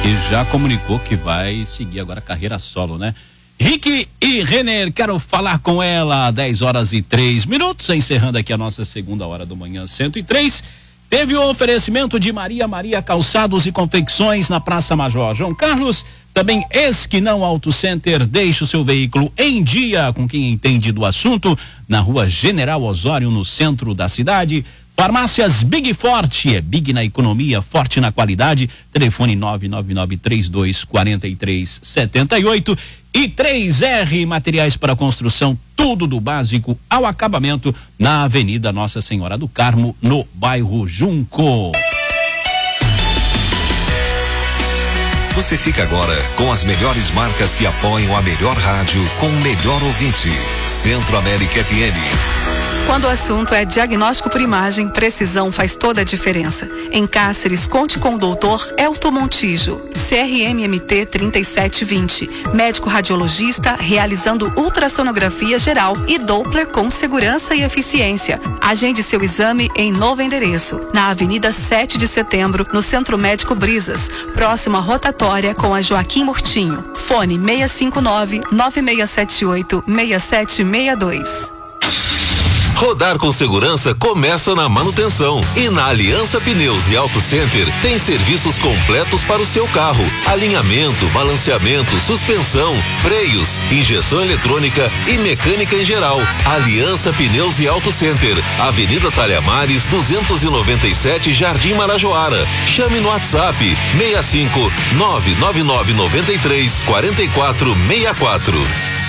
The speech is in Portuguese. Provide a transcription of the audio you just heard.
E já comunicou que vai seguir agora a carreira solo, né? Rick e Renner, quero falar com ela, 10h03, encerrando aqui a nossa segunda hora do Manhã 103. Teve o oferecimento de Maria Calçados e Confecções na Praça Major João Carlos. Também Esquinão Auto Center, deixe o seu veículo em dia com quem entende do assunto, na Rua General Osório, no centro da cidade. Farmácias Big Forte, é Big na economia, forte na qualidade. Telefone 999324378. E 3R Materiais para Construção, tudo do básico ao acabamento, na Avenida Nossa Senhora do Carmo, no bairro Junco. Você fica agora com as melhores marcas que apoiam a melhor rádio com o melhor ouvinte. Centro América FM. Quando o assunto é diagnóstico por imagem, precisão faz toda a diferença. Em Cáceres, conte com o doutor Elton Montijo, CRMMT 3720, médico radiologista realizando ultrassonografia geral e Doppler com segurança e eficiência. Agende seu exame em novo endereço, na Avenida 7 de Setembro, no Centro Médico Brisas, próximo à rotatória com a Joaquim Murtinho. Fone 659-9678-6762. Rodar com segurança começa na manutenção. E na Aliança Pneus e Auto Center tem serviços completos para o seu carro: alinhamento, balanceamento, suspensão, freios, injeção eletrônica e mecânica em geral. Aliança Pneus e Auto Center, Avenida Talhamares 297, Jardim Marajoara. Chame no WhatsApp 65 99993 4464.